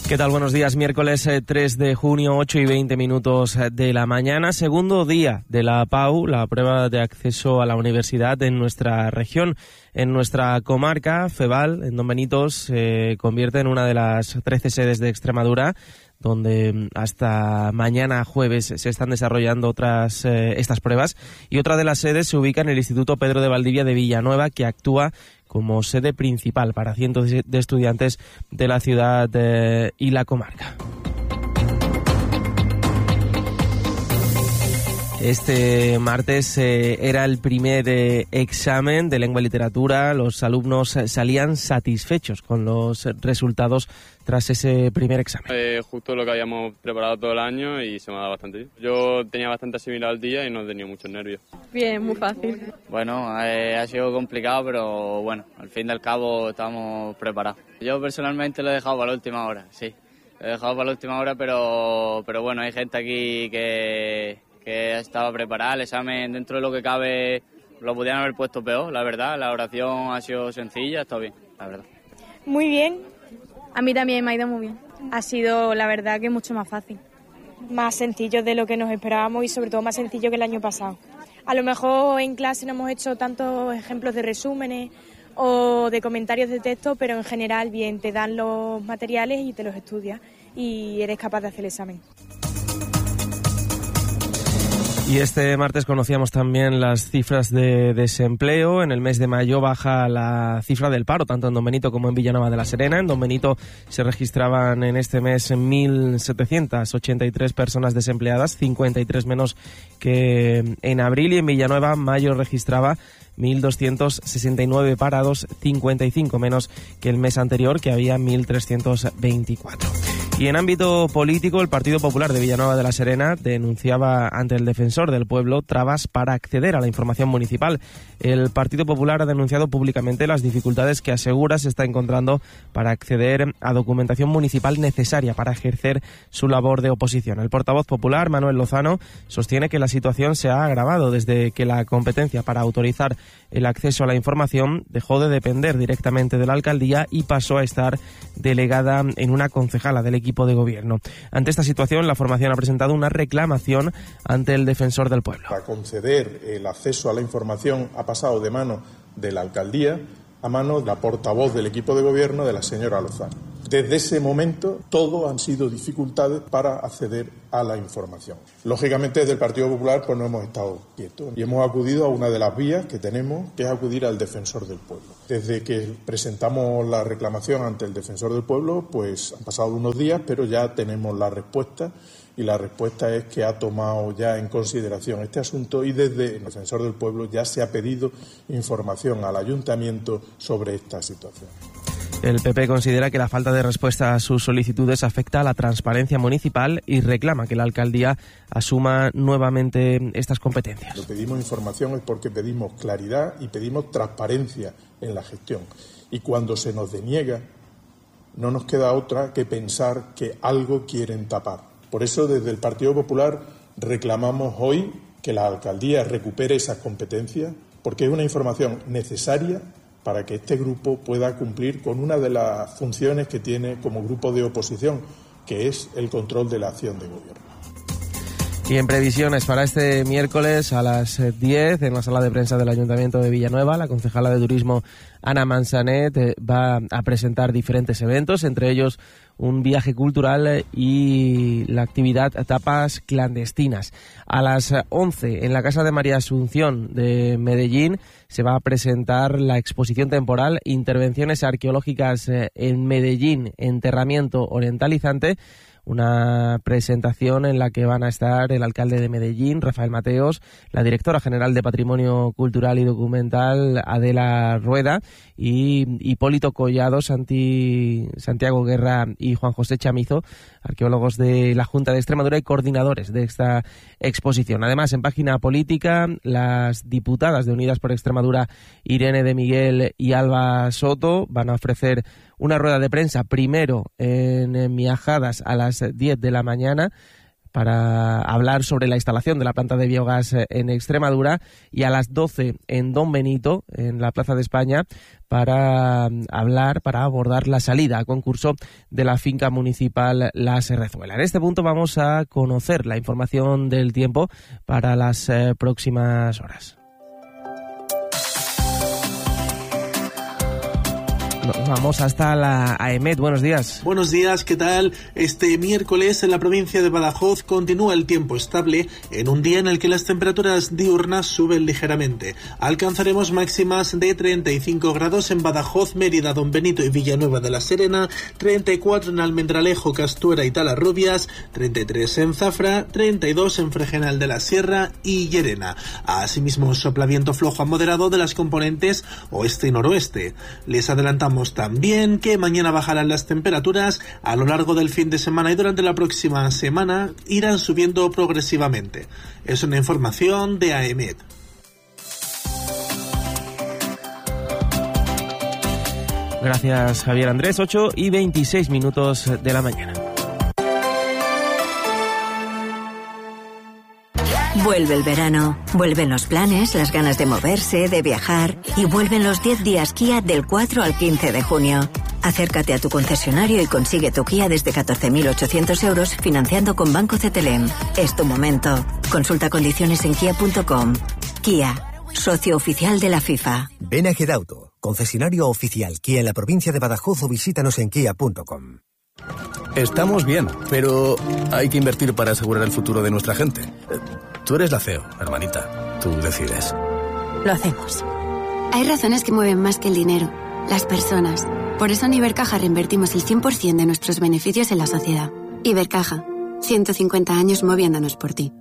¿Qué tal? Buenos días. Miércoles 3 de junio, 8:20 de la mañana. Segundo día de la PAU, la prueba de acceso a la universidad en nuestra región. En nuestra comarca, Feval, en Don Benito, se convierte en una de las 13 sedes de Extremadura, donde hasta mañana jueves se están desarrollando estas pruebas. Y otra de las sedes se ubica en el Instituto Pedro de Valdivia de Villanueva, que actúa como sede principal para cientos de estudiantes de la ciudad y la comarca. Este martes era el primer examen de lengua y literatura. Los alumnos salían satisfechos con los resultados tras ese primer examen. Justo lo que habíamos preparado todo el año y se me ha dado bastante bien. Yo tenía bastante asimilado el día y no he tenido muchos nervios. Bien, muy fácil. Bueno, ha sido complicado, pero bueno, al fin y al cabo estamos preparados. Yo personalmente lo he dejado para la última hora, sí. Lo he dejado para la última hora, pero bueno, hay gente aquí que estaba preparada. El examen, dentro de lo que cabe, lo podían haber puesto peor, la verdad. La oración ha sido sencilla, está bien, la verdad. Muy bien. A mí también me ha ido muy bien. Ha sido, la verdad, que mucho más fácil. Más sencillo de lo que nos esperábamos y sobre todo más sencillo que el año pasado. A lo mejor en clase no hemos hecho tantos ejemplos de resúmenes o de comentarios de texto, pero en general bien, te dan los materiales y te los estudias y eres capaz de hacer el examen. Y este martes conocíamos también las cifras de desempleo. En el mes de mayo baja la cifra del paro, tanto en Don Benito como en Villanueva de la Serena. En Don Benito se registraban en este mes 1.783 personas desempleadas, 53 menos que en abril. Y en Villanueva, mayo registraba 1.269 parados, 55 menos que el mes anterior, que había 1.324. Y en ámbito político, el Partido Popular de Villanueva de la Serena denunciaba ante el Defensor del Pueblo trabas para acceder a la información municipal. El Partido Popular ha denunciado públicamente las dificultades que asegura se está encontrando para acceder a documentación municipal necesaria para ejercer su labor de oposición. El portavoz popular, Manuel Lozano, sostiene que la situación se ha agravado desde que la competencia para autorizar el acceso a la información dejó de depender directamente de la alcaldía y pasó a estar delegada en una concejala del equipo de gobierno. Ante esta situación, la formación ha presentado una reclamación ante el Defensor del Pueblo. Para conceder el acceso a la información ha pasado de manos de la alcaldía a manos de la portavoz del equipo de gobierno, de la señora Lozano. Desde ese momento, todo han sido dificultades para acceder a la información. Lógicamente, desde el Partido Popular pues no hemos estado quietos y hemos acudido a una de las vías que tenemos, que es acudir al Defensor del Pueblo. Desde que presentamos la reclamación ante el Defensor del Pueblo, pues han pasado unos días, pero ya tenemos la respuesta. Y la respuesta es que ha tomado ya en consideración este asunto y desde el Defensor del Pueblo ya se ha pedido información al Ayuntamiento sobre esta situación. El PP considera que la falta de respuesta a sus solicitudes afecta a la transparencia municipal y reclama que la alcaldía asuma nuevamente estas competencias. Cuando pedimos información es porque pedimos claridad y pedimos transparencia en la gestión. Y cuando se nos deniega, no nos queda otra que pensar que algo quieren tapar. Por eso, desde el Partido Popular reclamamos hoy que la alcaldía recupere esas competencias, porque es una información necesaria para que este grupo pueda cumplir con una de las funciones que tiene como grupo de oposición, que es el control de la acción de gobierno. Y en previsiones para este miércoles a las 10 en la sala de prensa del Ayuntamiento de Villanueva, la concejala de Turismo Ana Manzanet va a presentar diferentes eventos, entre ellos un viaje cultural y la actividad Tapas Clandestinas. A las 11 en la Casa de María Asunción de Medellín se va a presentar la exposición temporal Intervenciones arqueológicas en Medellín, enterramiento orientalizante. Una presentación en la que van a estar el alcalde de Medellín, Rafael Mateos, la directora general de Patrimonio Cultural y Documental, Adela Rueda, y Hipólito Collado, Santiago Guerra y Juan José Chamizo, arqueólogos de la Junta de Extremadura y coordinadores de esta exposición. Además, en página política, las diputadas de Unidas por Extremadura, Irene de Miguel y Alba Soto, van a ofrecer una rueda de prensa primero en Miajadas a las 10 de la mañana para hablar sobre la instalación de la planta de biogás en Extremadura, y a las 12 en Don Benito, en la Plaza de España, para abordar la salida a concurso de la finca municipal La Serrezuela. En este punto vamos a conocer la información del tiempo para las próximas horas. Vamos hasta la AEMET. Buenos días. Buenos días, ¿qué tal? Este miércoles en la provincia de Badajoz continúa el tiempo estable en un día en el que las temperaturas diurnas suben ligeramente. Alcanzaremos máximas de 35 grados en Badajoz, Mérida, Don Benito y Villanueva de la Serena, 34 en Almendralejo, Castuera y Talarrubias, 33 en Zafra, 32 en Fregenal de la Sierra y Llerena. Asimismo, sopla viento flojo a moderado de las componentes oeste y noroeste. Les adelantamos también que mañana bajarán las temperaturas, a lo largo del fin de semana y durante la próxima semana irán subiendo progresivamente. Es una información de AEMET. Gracias, Javier Andrés. 8:26 de la mañana. Vuelve el verano, vuelven los planes, las ganas de moverse, de viajar, y vuelven los 10 días Kia del 4 al 15 de junio. Acércate a tu concesionario y consigue tu Kia desde 14.800 euros financiando con Banco CTLM. Es tu momento. Consulta condiciones en kia.com. Kia, socio oficial de la FIFA. Ven a Gedauto, concesionario oficial Kia en la provincia de Badajoz, o visítanos en kia.com. Estamos bien, pero hay que invertir para asegurar el futuro de nuestra gente. Tú eres la CEO, hermanita. Tú decides. Lo hacemos. Hay razones que mueven más que el dinero, las personas. Por eso en Ibercaja reinvertimos el 100% de nuestros beneficios en la sociedad. Ibercaja, 150 años moviéndonos por ti.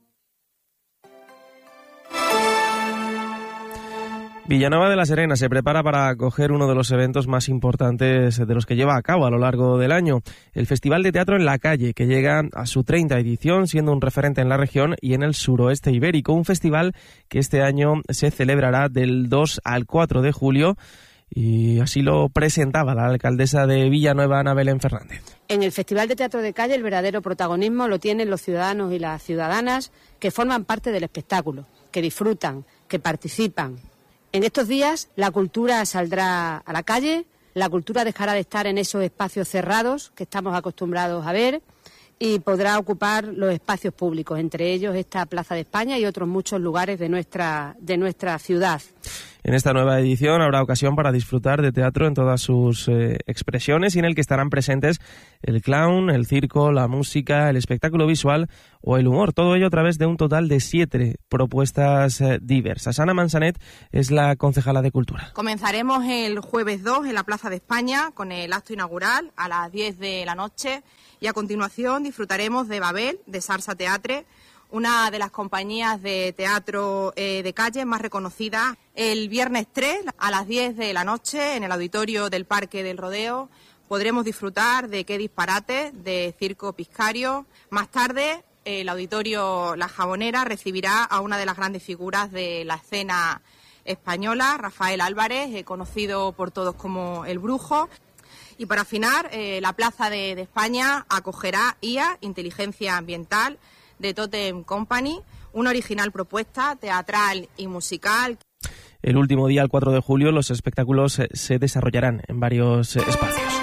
Villanueva de la Serena se prepara para acoger uno de los eventos más importantes de los que lleva a cabo a lo largo del año, el Festival de Teatro en la Calle, que llega a su 30ª edición, siendo un referente en la región y en el suroeste ibérico, un festival que este año se celebrará del 2 al 4 de julio, y así lo presentaba la alcaldesa de Villanueva, Ana Belén Fernández. En el Festival de Teatro de Calle el verdadero protagonismo lo tienen los ciudadanos y las ciudadanas que forman parte del espectáculo, que disfrutan, que participan. En estos días la cultura saldrá a la calle, la cultura dejará de estar en esos espacios cerrados que estamos acostumbrados a ver y podrá ocupar los espacios públicos, entre ellos esta Plaza de España y otros muchos lugares de nuestra ciudad. En esta nueva edición habrá ocasión para disfrutar de teatro en todas sus expresiones, y en el que estarán presentes el clown, el circo, la música, el espectáculo visual o el humor. Todo ello a través de un total de 7 propuestas diversas. Ana Mansanet es la concejala de Cultura. Comenzaremos el jueves 2 en la Plaza de España con el acto inaugural a las 10 de la noche, y a continuación disfrutaremos de Babel, de Sarsa Teatre, una de las compañías de teatro de calle más reconocidas. El viernes 3 a las 10 de la noche en el auditorio del Parque del Rodeo podremos disfrutar de Qué disparate, de Circo Piscario. Más tarde el auditorio La Jabonera recibirá a una de las grandes figuras de la escena española, Rafael Álvarez, conocido por todos como El Brujo. Y para afinar, la Plaza de España acogerá IA, Inteligencia Ambiental, de Totem Company, una original propuesta teatral y musical. El último día, el 4 de julio, los espectáculos se desarrollarán en varios espacios.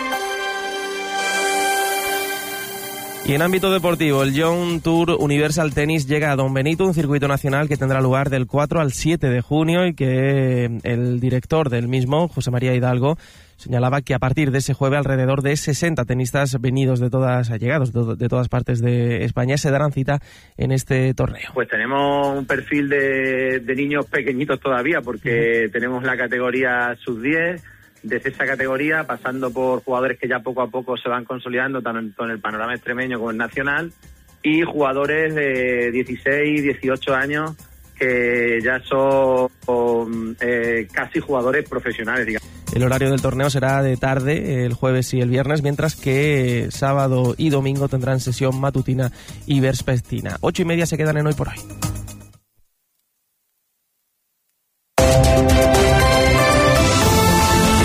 Y en ámbito deportivo, el Young Tour Universal Tennis llega a Don Benito, un circuito nacional que tendrá lugar del 4 al 7 de junio y que el director del mismo, José María Hidalgo, señalaba que a partir de ese jueves alrededor de 60 tenistas llegados de todas partes de España se darán cita en este torneo. Pues tenemos un perfil de niños pequeñitos todavía, porque tenemos la categoría sub-10, desde esa categoría pasando por jugadores que ya poco a poco se van consolidando tanto en el panorama extremeño como el nacional, y jugadores de 16, 18 años que ya son casi jugadores profesionales, digamos. El horario del torneo será de tarde, el jueves y el viernes, mientras que sábado y domingo tendrán sesión matutina y vespertina. 8:30 se quedan en Hoy por Hoy.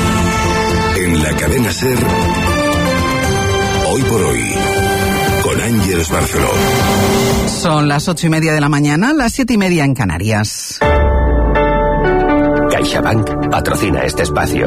En la cadena SER, Hoy por Hoy, con Ángel Rangers Barceló. Son las 8:30 de la mañana, las 7:30 en Canarias. CaixaBank patrocina este espacio.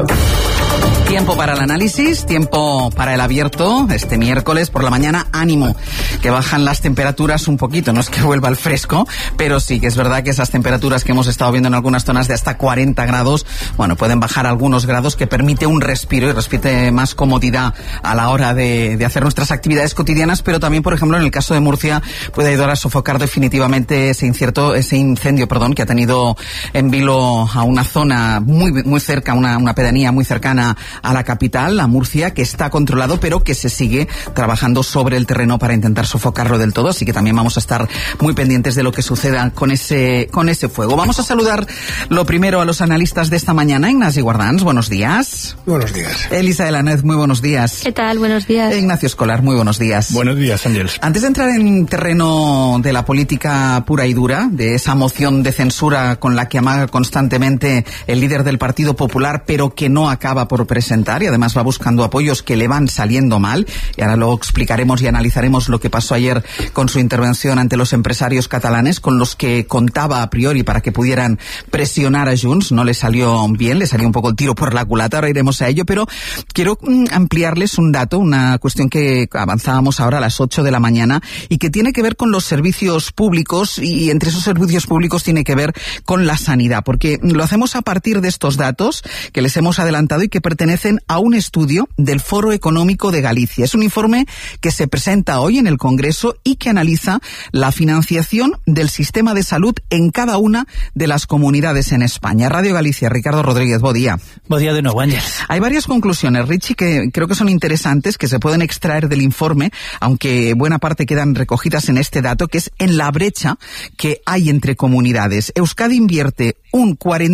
Tiempo para el análisis, tiempo para el abierto. Este miércoles por la mañana, ánimo, que bajan las temperaturas un poquito. No es que vuelva el fresco, pero sí que es verdad que esas temperaturas que hemos estado viendo en algunas zonas de hasta 40 grados, bueno, pueden bajar algunos grados, que permite un respiro y respite más comodidad a la hora de hacer nuestras actividades cotidianas, pero también, por ejemplo, en el caso de Murcia, puede ayudar a sofocar definitivamente ese incendio, que ha tenido en vilo a una zona muy cerca, una pedanía muy cercana a la capital, a Murcia, que está controlado, pero que se sigue trabajando sobre el terreno para intentar sofocarlo del todo, así que también vamos a estar muy pendientes de lo que suceda con ese fuego. Vamos a saludar lo primero a los analistas de esta mañana. Ignasi Guardans, buenos días. Buenos días. Elisa Elanez, muy buenos días. ¿Qué tal? Buenos días. Ignacio Escolar, muy buenos días. Buenos días, Ángels. Antes de entrar en terreno de la política pura y dura, de esa moción de censura con la que amaga constantemente el líder del Partido Popular, pero que no acaba por presentar, y además va buscando apoyos que le van saliendo mal, y ahora lo explicaremos y analizaremos lo que pasó ayer con su intervención ante los empresarios catalanes, con los que contaba a priori para que pudieran presionar a Junts. No le salió bien, le salió un poco el tiro por la culata, ahora iremos a ello, pero quiero ampliarles un dato, una cuestión que avanzábamos ahora a las 8 de la mañana y que tiene que ver con los servicios públicos, y entre esos servicios públicos tiene que ver con la sanidad, porque lo hacemos a partir de estos datos que les hemos adelantado y que pertenecen a un estudio del Foro Económico de Galicia. Es un informe que se presenta hoy en el Congreso y que analiza la financiación del sistema de salud en cada una de las comunidades en España. Radio Galicia, Ricardo Rodríguez, buen día. Buen día de nuevo, Ángel. Hay varias conclusiones, Richie, que creo que son interesantes, que se pueden extraer del informe, aunque buena parte quedan recogidas en este dato, que es en la brecha que hay entre comunidades. Euskadi invierte un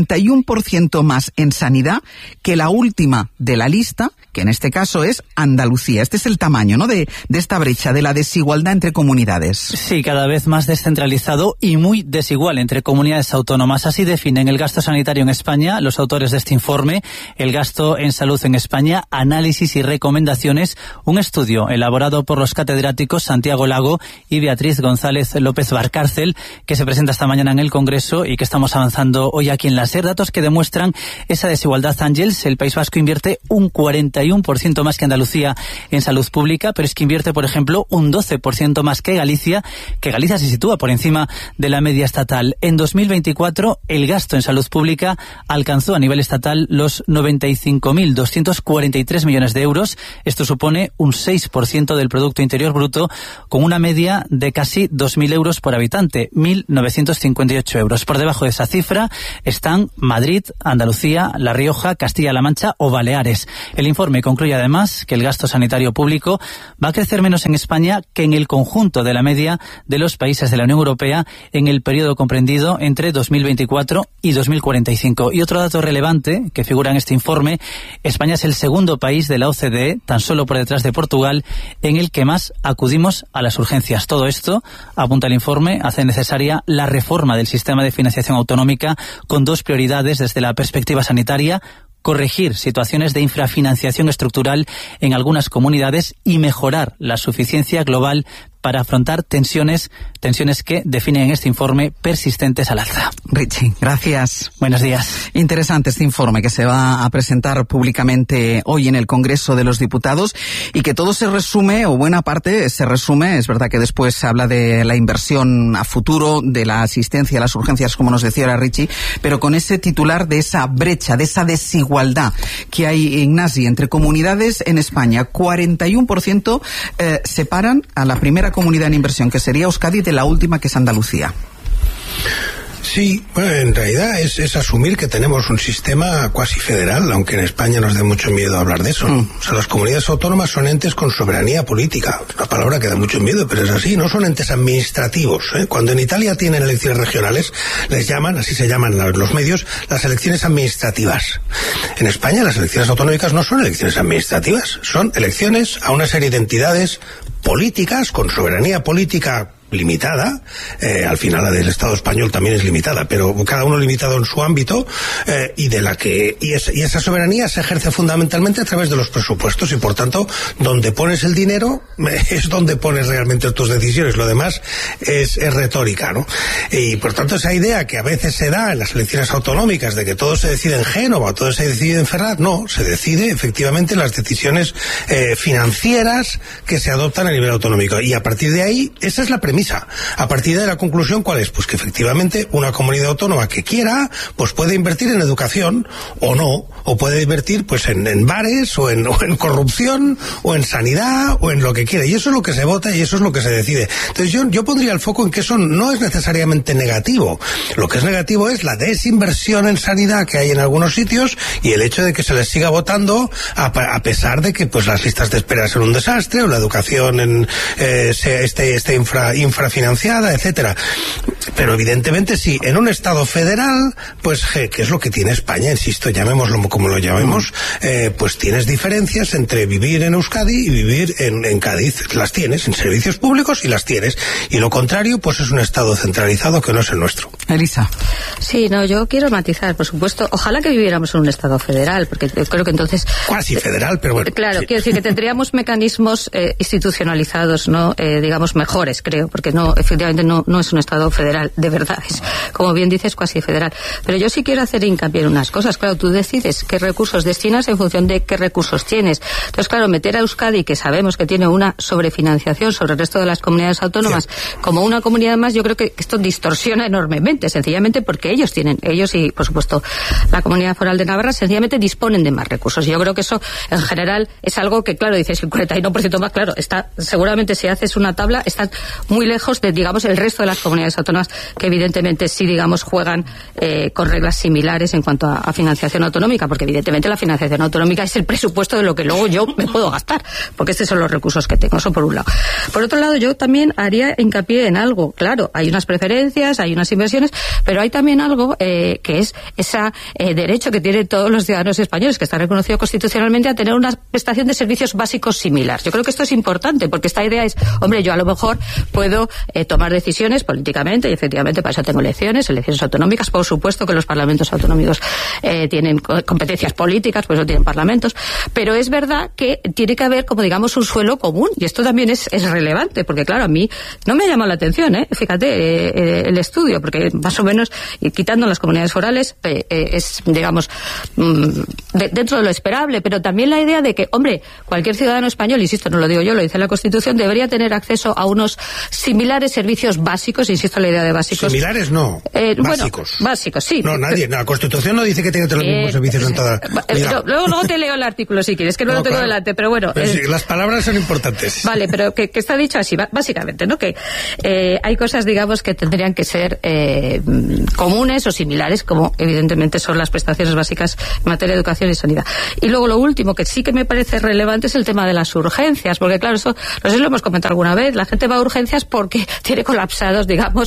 41% más en sanidad que la última de la lista, que en este caso es Andalucía. Este es el tamaño, ¿no?, de esta brecha, de la desigualdad entre comunidades. Sí, cada vez más descentralizado y muy desigual entre comunidades autónomas. Así definen el gasto sanitario en España los autores de este informe, el gasto en salud en España, análisis y recomendaciones, un estudio elaborado por los catedráticos Santiago Lago y Beatriz González López Barcárcel, que se presenta esta mañana en el Congreso y que estamos avanzando hoy aquí en la SER. Datos que demuestran esa desigualdad, Ángels. El País Vasco invierte un 41% más que Andalucía en salud pública, pero es que invierte, por ejemplo, un 12% más que Galicia se sitúa por encima de la media estatal. En 2024, el gasto en salud pública alcanzó a nivel estatal los 95.243 millones de euros. Esto supone un 6% del Producto Interior Bruto, con una media de casi 2.000 euros por habitante, 1.958 euros. Por debajo de esa cifra están Madrid, Andalucía, La Rioja, Castilla-La Mancha o Baleares. El informe concluye además que el gasto sanitario público va a crecer menos en España que en el conjunto de la media de los países de la Unión Europea en el periodo comprendido entre 2024 y 2045. Y otro dato relevante que figura en este informe: España es el segundo país de la OCDE, tan solo por detrás de Portugal, en el que más acudimos a las urgencias. Todo esto, apunta el informe, hace necesaria la reforma del sistema de financiación autonómica con dos prioridades desde la perspectiva sanitaria: corregir situaciones de infrafinanciación estructural en algunas comunidades y mejorar la suficiencia global para afrontar tensiones que definen en este informe persistentes al alza. Richie, gracias. Buenos días. Interesante este informe que se va a presentar públicamente hoy en el Congreso de los Diputados y que todo se resume, o buena parte se resume, es verdad que después se habla de la inversión a futuro, de la asistencia a las urgencias, como nos decía ahora Richie, pero con ese titular de esa brecha, de esa desigualdad que hay, Ignasi, entre comunidades en España. 41% separan a la primera comunidad en inversión, que sería Euskadi, de la última, que es Andalucía. Sí, bueno, en realidad es asumir que tenemos un sistema cuasi federal, aunque en España nos dé mucho miedo hablar de eso. O sea, las comunidades autónomas son entes con soberanía política. Es una palabra que da mucho miedo, pero es así. No son entes administrativos, ¿eh? Cuando en Italia tienen elecciones regionales, les llaman, así se llaman los medios, las elecciones administrativas. En España las elecciones autonómicas no son elecciones administrativas, son elecciones a una serie de entidades políticas con soberanía política limitada, al final la del Estado español también es limitada, pero cada uno limitado en su ámbito, y esa soberanía se ejerce fundamentalmente a través de los presupuestos, y por tanto donde pones el dinero es donde pones realmente tus decisiones. Lo demás es retórica, ¿no? Y por tanto esa idea que a veces se da en las elecciones autonómicas de que todo se decide en Génova, todo se decide en Ferraz, no, se decide efectivamente en las decisiones financieras que se adoptan a nivel autonómico, y a partir de ahí esa es la premisa. A partir de la conclusión, ¿cuál es? Pues que efectivamente una comunidad autónoma que quiera pues puede invertir en educación o no, o puede invertir pues en bares o en corrupción o en sanidad o en lo que quiera, y eso es lo que se vota y eso es lo que se decide. Entonces yo pondría el foco en que eso no es necesariamente negativo. Lo que es negativo es la desinversión en sanidad que hay en algunos sitios y el hecho de que se les siga votando a pesar de que pues las listas de espera son un desastre o la educación esté infrafinanciada, etcétera. Pero evidentemente sí, en un Estado federal, pues que es lo que tiene España, insisto, llamémoslo como lo llamemos, pues tienes diferencias entre vivir en Euskadi y vivir en Cádiz. Las tienes en servicios públicos y las tienes. Y lo contrario, pues es un Estado centralizado que no es el nuestro. Elisa. Sí, no, yo quiero matizar, por supuesto, ojalá que viviéramos en un Estado federal, porque creo que entonces... Cuasi federal, pero bueno. Claro, sí. Quiero decir que tendríamos mecanismos institucionalizados, ¿no? Digamos, mejores, creo, porque no, efectivamente no es un Estado federal, de verdad, es, como bien dices, cuasi federal. Pero yo sí quiero hacer hincapié en unas cosas. Claro, tú decides qué recursos destinas en función de qué recursos tienes. Entonces, claro, meter a Euskadi, que sabemos que tiene una sobrefinanciación sobre el resto de las comunidades autónomas, como una comunidad más, yo creo que esto distorsiona enormemente, sencillamente porque ellos y, por supuesto, la Comunidad Foral de Navarra, sencillamente disponen de más recursos. Yo creo que eso, en general, es algo que, claro, dices, el 41% más, claro, está, seguramente si haces una tabla, están muy lejos de, digamos, el resto de las comunidades autónomas que evidentemente sí, digamos, juegan con reglas similares en cuanto a financiación autonómica, porque evidentemente la financiación autonómica es el presupuesto de lo que luego yo me puedo gastar, porque estos son los recursos que tengo, eso por un lado. Por otro lado, yo también haría hincapié en algo, claro, hay unas preferencias, hay unas inversiones, pero hay también algo que es ese derecho que tienen todos los ciudadanos españoles, que está reconocido constitucionalmente, a tener una prestación de servicios básicos similar. Yo creo que esto es importante, porque esta idea es, hombre, yo a lo mejor puedo tomar decisiones políticamente, y efectivamente para eso tengo elecciones autonómicas, por supuesto que los parlamentos autonómicos tienen competencias políticas, por eso tienen parlamentos, pero es verdad que tiene que haber, como digamos, un suelo común, y esto también es relevante, porque claro, a mí no me ha llamado la atención, fíjate, el estudio, porque más o menos, quitando las comunidades forales, es, digamos, dentro de lo esperable, pero también la idea de que, hombre, cualquier ciudadano español, insisto, no lo digo yo, lo dice la Constitución, debería tener acceso a unos similares servicios básicos, insisto en la idea de básicos. Similares no, básicos. Bueno, básicos, sí. No, nadie, la Constitución no dice que tiene que tener los mismos servicios en toda... Luego te leo el artículo si quieres, que no lo tengo delante, pero bueno. Pero sí, las palabras son importantes. Vale, pero que está dicho así, básicamente, ¿no? Que hay cosas, digamos, que tendrían que ser comunes o similares, como evidentemente son las prestaciones básicas en materia de educación y sanidad. Y luego lo último, que sí que me parece relevante, es el tema de las urgencias, porque claro, eso, no sé si lo hemos comentado alguna vez, la gente va a urgencias porque tiene colapsados, digamos,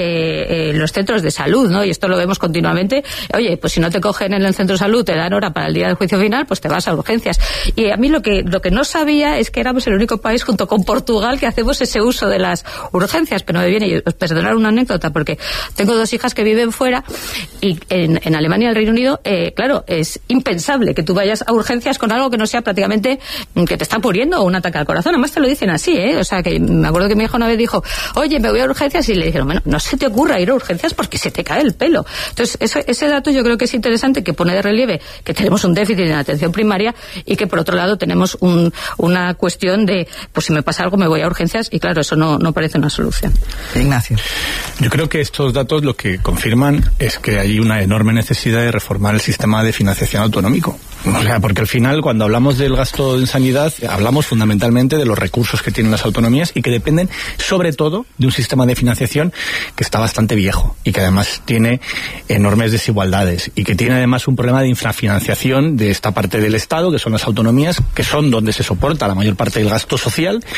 los centros de salud, ¿no? Y esto lo vemos continuamente. Oye, pues si no te cogen en el centro de salud, te dan hora para el día del juicio final, pues te vas a urgencias. Y a mí lo que no sabía es que éramos el único país, junto con Portugal, que hacemos ese uso de las urgencias, pero me viene, y os perdonar una anécdota, porque tengo dos hijas que viven fuera, y en Alemania y el Reino Unido, claro, es impensable que tú vayas a urgencias con algo que no sea prácticamente que te está muriendo o un ataque al corazón. Además te lo dicen así, o sea, que me acuerdo que mi hija una vez dijo, oye, me voy a urgencias, y le dijeron, bueno, no se te ocurra ir a urgencias porque se te cae el pelo. Entonces, ese dato yo creo que es interesante, que pone de relieve que tenemos un déficit en atención primaria y que por otro lado tenemos una cuestión de, pues si me pasa algo me voy a urgencias, y claro, eso no parece una solución. Ignacio. Yo creo que estos datos lo que confirman es que hay una enorme necesidad de reformar el sistema de financiación autonómico. O sea, porque al final, cuando hablamos del gasto en sanidad, hablamos fundamentalmente de los recursos que tienen las autonomías y que dependen sobre todo de un sistema de financiación que está bastante viejo y que además tiene enormes desigualdades y que tiene además un problema de infrafinanciación de esta parte del Estado, que son las autonomías, que son donde se soporta la mayor parte del gasto social,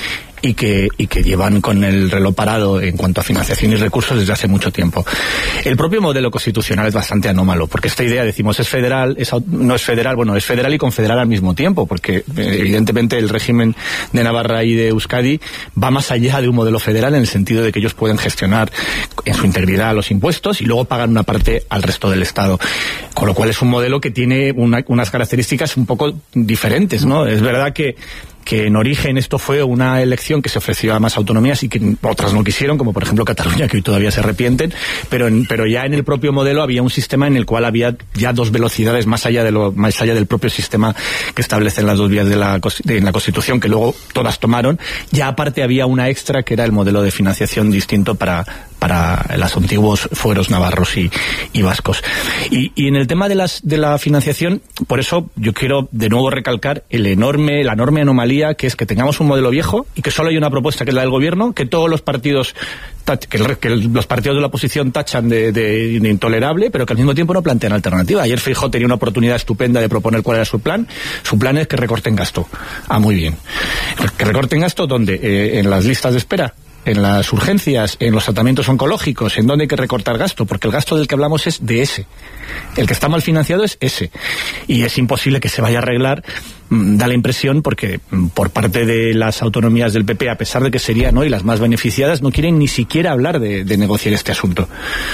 y que llevan con el reloj parado en cuanto a financiación y recursos desde hace mucho tiempo. El propio modelo constitucional es bastante anómalo, porque esta idea, decimos, es federal, no es federal, bueno, es federal y confederal al mismo tiempo, porque evidentemente el régimen de Navarra y de Euskadi va más allá de un modelo federal en el sentido de que ellos pueden gestionar en su integridad los impuestos y luego pagan una parte al resto del Estado. Con lo cual es un modelo que tiene unas características un poco diferentes, ¿no? Es verdad que en origen esto fue una elección que se ofreció a más autonomías y que otras no quisieron, como por ejemplo Cataluña, que hoy todavía se arrepienten, pero ya en el propio modelo había un sistema en el cual había ya dos velocidades más allá del propio sistema que establecen las dos vías en la Constitución, que luego todas tomaron. Ya aparte había una extra que era el modelo de financiación distinto para los antiguos fueros navarros y vascos. Y en el tema de la financiación, por eso yo quiero de nuevo recalcar la enorme anomalía que es que tengamos un modelo viejo y que solo hay una propuesta que es la del gobierno, que todos los partidos que los partidos de la oposición tachan de intolerable, pero que al mismo tiempo no plantean alternativa. Ayer Feijóo tenía una oportunidad estupenda de proponer cuál era su plan. Su plan es que recorten gasto. Muy bien. ¿Que recorten gasto dónde? ¿En las listas de espera? ¿En las urgencias? ¿En los tratamientos oncológicos? ¿En dónde hay que recortar gasto? Porque el gasto del que hablamos es de ese. El que está mal financiado es ese. Y es imposible que se vaya a arreglar, da la impresión, porque por parte de las autonomías del PP, a pesar de que serían hoy las más beneficiadas, no quieren ni siquiera hablar de negociar este asunto.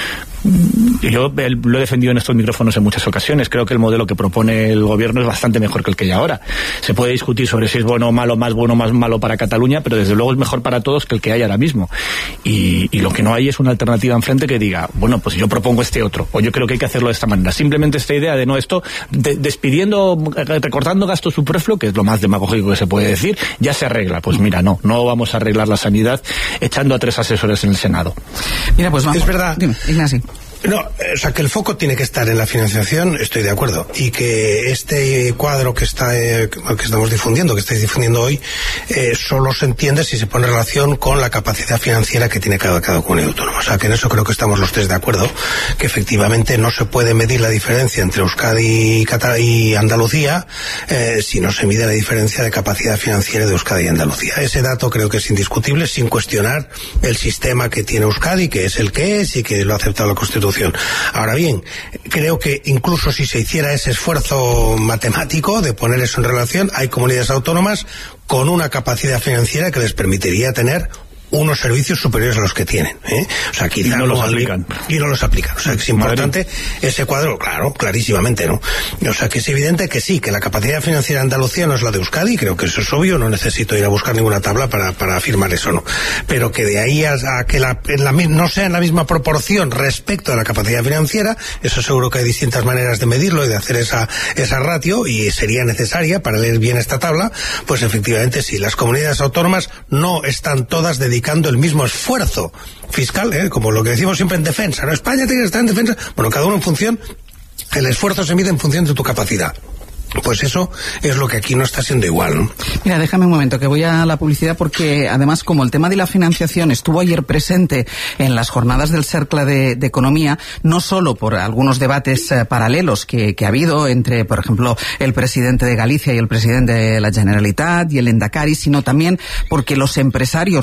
Yo lo he defendido en estos micrófonos en muchas ocasiones. Creo que el modelo que propone el gobierno es bastante mejor que el que hay ahora. Se puede discutir sobre si es bueno o malo, más bueno o más malo para Cataluña, pero desde luego es mejor para todos que el que hay ahora mismo. Y lo que no hay es una alternativa enfrente que diga, bueno, pues yo propongo este otro, o yo creo que hay que hacerlo de esta manera. Simplemente esta idea de recortando gasto superfluo, que es lo más demagógico que se puede decir, ya se arregla. Pues mira, no vamos a arreglar la sanidad echando a 3 asesores en el Senado. Mira, pues vamos. Es verdad. Dime, Ignasi. No, o sea, que el foco tiene que estar en la financiación, estoy de acuerdo. Y que este cuadro que estamos difundiendo, que estáis difundiendo hoy, solo se entiende si se pone en relación con la capacidad financiera que tiene cada comunidad autónoma. O sea, que en eso creo que estamos los tres de acuerdo, que efectivamente no se puede medir la diferencia entre Euskadi y Andalucía si no se mide la diferencia de capacidad financiera de Euskadi y Andalucía. Ese dato creo que es indiscutible, sin cuestionar el sistema que tiene Euskadi, que es el que es y que lo ha aceptado la Constitución. Ahora bien, creo que incluso si se hiciera ese esfuerzo matemático de poner eso en relación, hay comunidades autónomas con una capacidad financiera que les permitiría tener unos servicios superiores a los que tienen, O sea, quizá no los aplican. Y no los aplican. O sea, que es importante ese cuadro, claro, clarísimamente, ¿no? O sea, que es evidente que sí, que la capacidad financiera de Andalucía no es la de Euskadi, creo que eso es obvio, no necesito ir a buscar ninguna tabla para afirmar eso, ¿no? Pero que de ahí a que no sea en la misma proporción respecto a la capacidad financiera, eso seguro que hay distintas maneras de medirlo y de hacer esa ratio, y sería necesaria para leer bien esta tabla, pues efectivamente sí, las comunidades autónomas no están todas dedicando el mismo esfuerzo fiscal, como lo que decimos siempre en defensa, ¿no? España tiene que estar en defensa, bueno, cada uno en función, el esfuerzo se mide en función de tu capacidad. Pues eso es lo que aquí no está siendo igual, ¿no? Mira, déjame un momento, que voy a la publicidad, porque además, como el tema de la financiación estuvo ayer presente en las jornadas del Cercle de Economía, no solo por algunos debates paralelos que ha habido entre, por ejemplo, el presidente de Galicia y el presidente de la Generalitat y el Endacari, sino también porque los empresarios